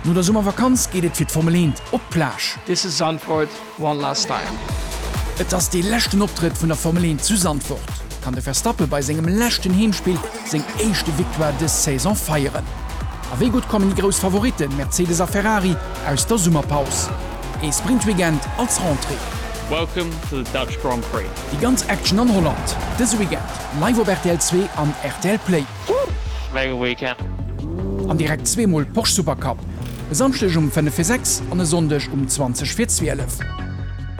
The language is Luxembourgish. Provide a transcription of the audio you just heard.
No der Sommervakanz geht et fir Formel 1 op Plage. This is Zandvoort one last time. Et ass de lächten Optritt vun der Formel 1 zu Zandvoort. Kann de Verstappe bei segem lächten Heemspiel seg eischchte Victoire des Saison feieren. Aéi gut kommen die Gros Favoriten Mercedes a Ferrari aus der Summerpaus. E Sprintweekend als Rentrée. Welcome to the Dutch Grand Prix. Die ganz Action an Holland. Dis Weekend live op RTL 2 an RTL Play. Mega weekend. An direkt 2mal Porsche Supercup. Samstech um 5:06 an e Sondech um 20:12.